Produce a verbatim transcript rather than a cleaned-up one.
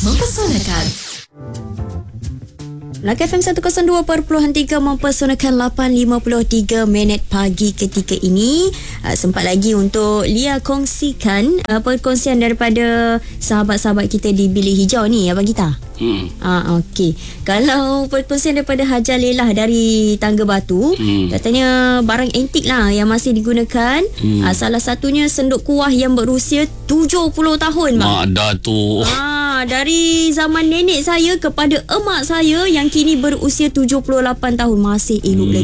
mempesonakan. Melaka F M seratus dua perpuluhan tiga mempersonakan lapan lima puluh tiga minit pagi ketika ini. Uh, sempat lagi untuk Lia kongsikan uh, perkongsian daripada sahabat-sahabat kita di Bilik Hijau ni, Abang Gita. Hmm. Ah, okey. Kalau perkongsian daripada Hajar Lelah dari Tangga Batu, hmm. katanya barang antik lah yang masih digunakan. Hmm. Ah, salah satunya senduk kuah yang berusia tujuh puluh tahun, bang. Mak dah tu. Ah, dari zaman nenek saya kepada emak saya yang kini berusia tujuh puluh lapan tahun masih elok hmm. lagi.